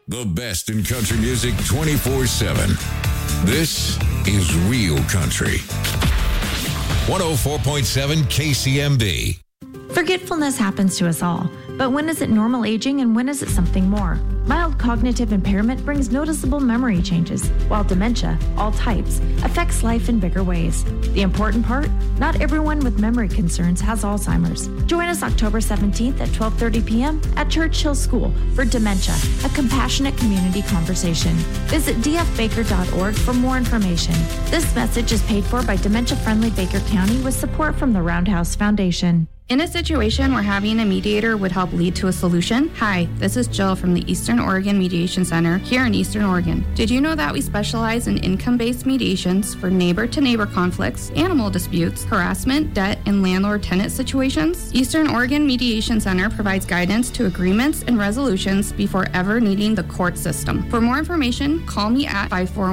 The best in country music 24/7. This is Real Country. 104.7 KCMB. Forgetfulness happens to us all, but when is it normal aging and when is it something more? Mild cognitive impairment brings noticeable memory changes, while dementia, all types, affects life in bigger ways. The important part? Not everyone with memory concerns has Alzheimer's. Join us October 17th at 12:30 p.m. at Churchill School for Dementia, a compassionate community conversation. Visit dfbaker.org for more information. This message is paid for by Dementia Friendly Baker County with support from the Roundhouse Foundation. In a situation where having a mediator would help lead to a solution, hi, this is Jill from the Eastern Oregon Mediation Center here in Eastern Oregon. Did you know that we specialize in income-based mediations for neighbor-to-neighbor conflicts, animal disputes, harassment, debt, and landlord-tenant situations? Eastern Oregon Mediation Center provides guidance to agreements and resolutions before ever needing the court system. For more information, call me at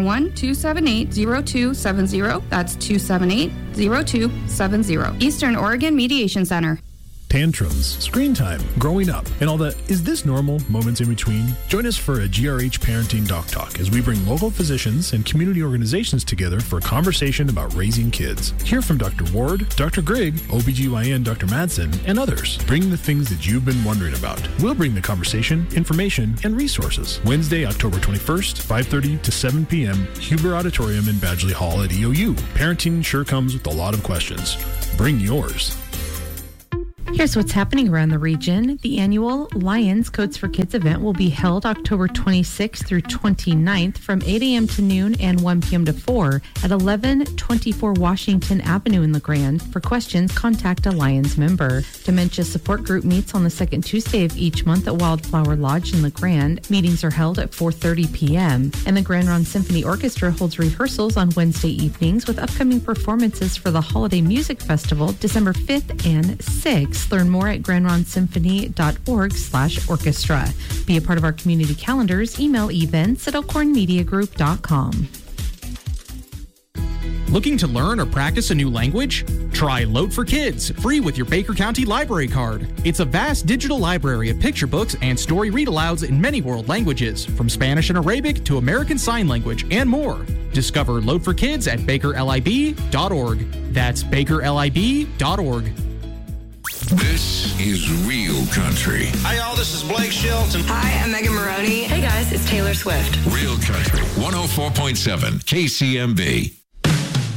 541-278-0270. That's 278-0270. Eastern Oregon Mediation Center. Tantrums, screen time, growing up, and all the "is this normal" moments in between. Join us for a GRH Parenting Doc Talk as we bring local physicians and community organizations together for a conversation about raising kids. Hear from Dr. Ward, Dr. Grigg, OBGYN Dr. Madsen, and others. Bring the things that you've been wondering about. We'll bring the conversation, information, and resources. Wednesday, October 21st, 5:30 to 7 p.m., Huber Auditorium in Badgley Hall at EOU. Parenting sure comes with a lot of questions. Bring yours. Here's what's happening around the region. The annual Lions Codes for Kids event will be held October 26th through 29th from 8 a.m. to noon and 1 p.m. to 4 at 1124 Washington Avenue in LeGrand. For questions, contact a Lions member. Dementia Support Group meets on the second Tuesday of each month at Wildflower Lodge in LeGrand. Meetings are held at 4:30 p.m. And the Grand Ronde Symphony Orchestra holds rehearsals on Wednesday evenings with upcoming performances for the Holiday Music Festival December 5th and 6th. Learn more at grandronsymphony.org/orchestra. Be a part of our community calendars. Email events@elkhornmediagroup.com. Looking to learn or practice a new language? Try Load for Kids, free with your Baker County Library card. It's a vast digital library of picture books and story read-alouds in many world languages, from Spanish and Arabic to American Sign Language and more. Discover Load for Kids at bakerlib.org. That's bakerlib.org. This is Real Country. Hi, y'all. This is Blake Shelton. Hi, I'm Megan Maroney. Hey, guys. It's Taylor Swift. Real Country. 104.7 KCMB.